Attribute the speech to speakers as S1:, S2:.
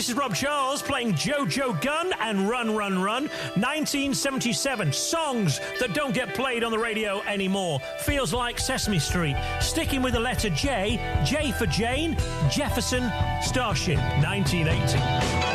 S1: this is Rob Charles playing Jojo Gunn and Run, Run, Run. 1977. Songs that don't get played on the radio anymore. Feels like Sesame Street. Sticking with the letter J. J for Jane. Jefferson Starship. 1980.